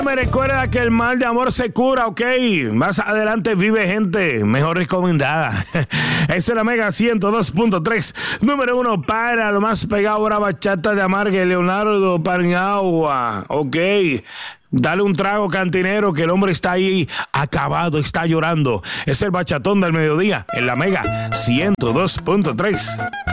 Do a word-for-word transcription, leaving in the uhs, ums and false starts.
Me recuerda que el mal de amor se cura, ok. Más adelante vive gente mejor recomendada. Esa es la Mega ciento dos punto tres. Número uno para lo más pegado ahora, bachata de Amargue, Leonardo Paniagua, ok. Dale un trago, cantinero, que el hombre está ahí acabado, está llorando. Es el bachatón del mediodía en la Mega ciento dos punto tres.